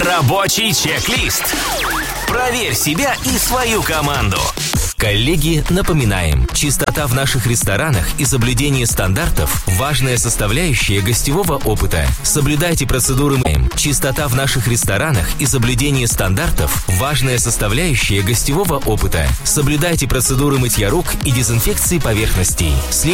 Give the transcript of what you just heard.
Рабочий чек-лист. Проверь себя и свою команду. Коллеги, напоминаем, чистота в наших ресторанах и соблюдение стандартов – важная составляющая гостевого опыта. Соблюдайте процедуры МЭМ. Чистота в наших ресторанах и соблюдение стандартов – важная составляющая гостевого опыта. Соблюдайте процедуры мытья рук и дезинфекции поверхностей.